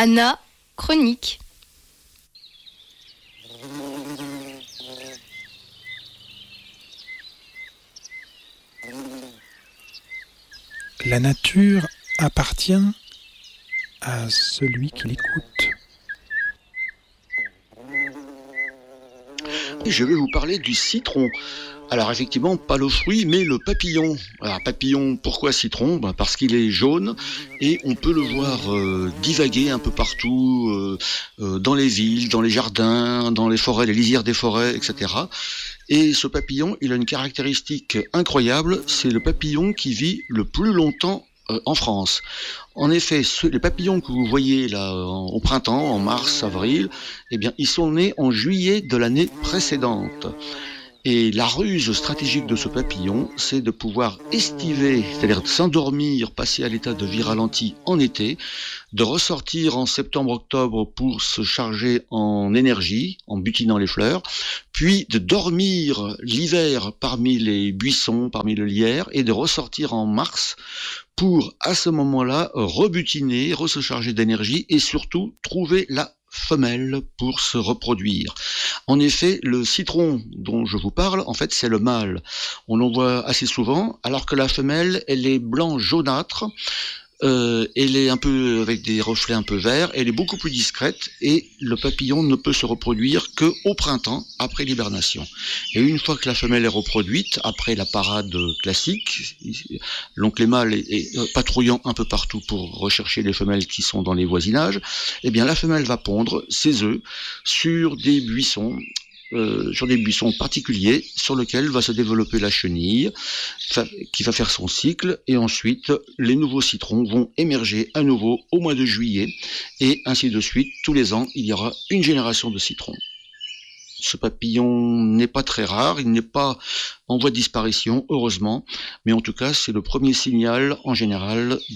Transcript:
Anna, chronique. La nature appartient à celui qui l'écoute. Je vais vous parler du citron. Alors effectivement, pas le fruit, mais le papillon. Alors papillon, pourquoi citron ? Parce qu'il est jaune et on peut le voir divaguer un peu partout, dans les villes, dans les jardins, dans les forêts, les lisières des forêts, etc. Et ce papillon, il a une caractéristique incroyable, c'est le papillon qui vit le plus longtemps en France. En effet, les papillons que vous voyez là au printemps, en mars, avril, eh bien, ils sont nés en juillet de l'année précédente. Et la ruse stratégique de ce papillon, c'est de pouvoir estiver, c'est-à-dire de s'endormir, passer à l'état de vie ralenti en été, de ressortir en septembre-octobre pour se charger en énergie, en butinant les fleurs, puis de dormir l'hiver parmi les buissons, parmi le lierre, et de ressortir en mars pour, à ce moment-là, rebutiner, se charger d'énergie et surtout trouver la femelle pour se reproduire. En effet, le citron dont je vous parle, en fait, c'est le mâle. On en voit assez souvent, alors que la femelle, elle est blanc jaunâtre. Elle est un peu avec des reflets un peu verts, elle est beaucoup plus discrète et le papillon ne peut se reproduire qu'au printemps, après l'hibernation. Et une fois que la femelle est reproduite, après la parade classique, donc les mâles patrouillant un peu partout pour rechercher les femelles qui sont dans les voisinages, eh bien la femelle va pondre ses œufs sur des buissons particuliers sur lesquels va se développer la chenille qui va faire son cycle et ensuite les nouveaux citrons vont émerger à nouveau au mois de juillet et ainsi de suite. Tous les ans, il y aura une génération de citrons. Ce papillon n'est pas très rare, il n'est pas en voie de disparition, heureusement, mais en tout cas, c'est le premier signal en général